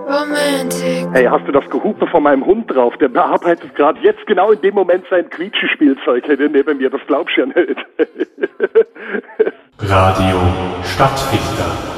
Romantic. Hey, hast du das Gehupe von meinem Hund drauf? Der bearbeitet gerade jetzt genau in dem Moment sein Quietschespielzeug neben mir. Das glaubst du ja nicht. Radio Stadtfilter.